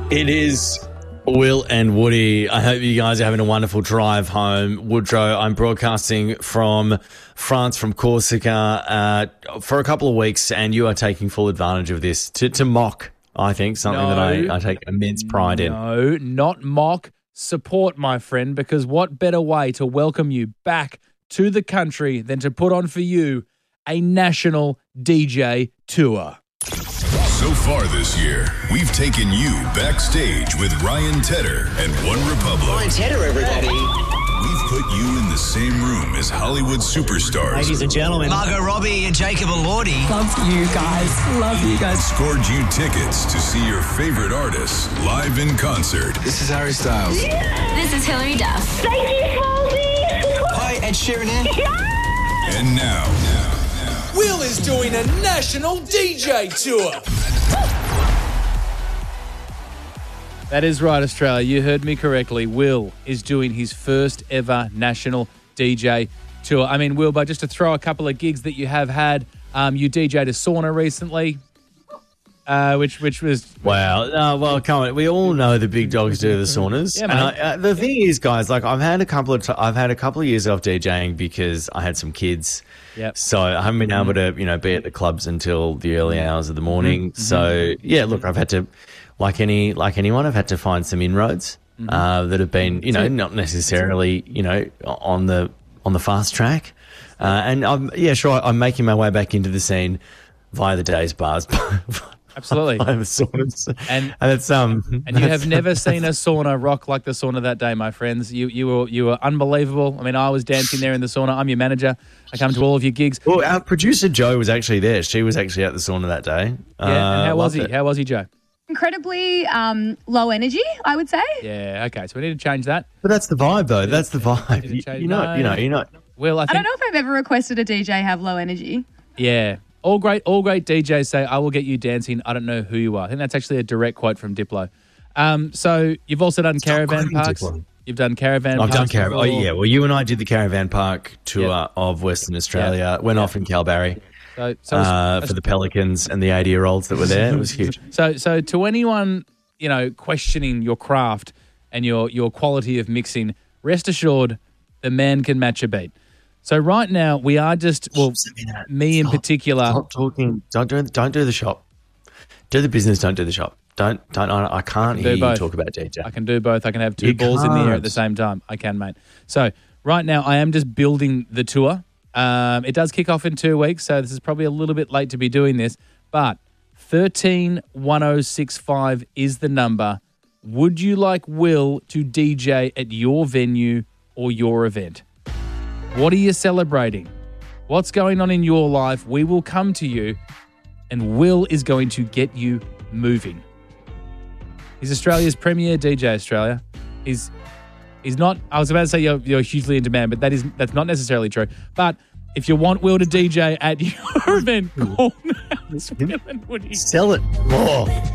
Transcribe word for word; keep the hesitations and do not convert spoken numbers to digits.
It is Will and Woody. I hope you guys are having a wonderful drive home. Woodrow, I'm broadcasting from France, from Corsica, uh, for a couple of weeks, and you are taking full advantage of this to, to mock, I think, something No. that I, I take immense pride in. No, not mock. Support, my friend, because what better way to welcome you back to the country than to put on for you a national D J tour. So far this year, we've taken you backstage with Ryan Tedder and One Republic. Ryan Tedder, everybody. We've put you in the same room as Hollywood superstars. Ladies and gentlemen, Margot Robbie and Jacob Elordi. Love you guys. Love you guys. Scored you tickets to see your favorite artists live in concert. This is Harry Styles. This is Hilary Duff. Thank you, Colby. Hi, Ed Sheeran. And now, now, now, Will is doing a national D J tour. That is right, Australia. You heard me correctly. Will is doing his first ever national D J tour. I mean, Will, but just to throw a couple of gigs that you have had, um, you D J'd a sauna recently, uh, which which was... Wow. No, well, come on. We all know the big dogs do the saunas. Yeah, and mate. I, uh, the thing is, guys, like I've had a couple of t- I've had a couple of years off DJing because I had some kids. Yep. So I haven't been able to, you know, be at the clubs until the early hours of the morning. Mm-hmm. So yeah, look, I've had to, like any like anyone, I've had to find some inroads Mm-hmm. uh, that have been, you know, not necessarily, you know, on the on the fast track. Uh, and I'm yeah, sure, I'm making my way back into the scene via the days bars. Absolutely. Via the saunas. And- and it's um And you have never seen a sauna rock like the sauna that day, my friends. You you were you were unbelievable. I mean, I was dancing there in the sauna. I'm your manager. I come to all of your gigs. Well, our producer Jo was actually there. She was actually at the sauna that day. Yeah, and how was he? It. How was he, Joe? Incredibly um, low energy, I would say. Yeah, okay. So we need to change that. But that's the vibe, though. That's the Need to vibe. You, change- you know, no, you know, no. you know. Well, I I think don't know if I've ever requested a D J have low energy. yeah. All great, all great D Js say, "I will get you dancing." I don't know who you are. I think that's actually a direct quote from Diplo. Um, so you've also done caravan quoting parks. Diplo. You've done caravan. I've parks done caravan. Oh, before. yeah. Well, you and I did the caravan park tour Yeah. of Western Australia. Yeah. Went Yeah. off in Calbarry So, so, uh, for the Pelicans and the eighty-year-olds that were there. It was huge. so, so to anyone you know questioning your craft and your your quality of mixing, rest assured, the man can match a beat. So right now we are just well, me in Stop. particular. Stop talking. Don't do. Don't do the shop. Do the business. Don't do the shop. Don't. Don't. I, I can't do hear you both. talk about D J. I can do both. I can have two You balls in the air at can't. the same time. I can, mate. So right now I am just building the tour. Um, it does kick off in two weeks, so this is probably a little bit late to be doing this. But thirteen one oh six five is the number. Would you like Will to D J at your venue or your event? What are you celebrating? What's going on in your life? We will come to you, and Will is going to get you moving. He's Australia's premier D J, Australia. He's he's not, I was about to say you're, you're hugely in demand, but that is that's not necessarily true. But if you want Will to D J at your event, call now. It's Will and Woody. Sell it more.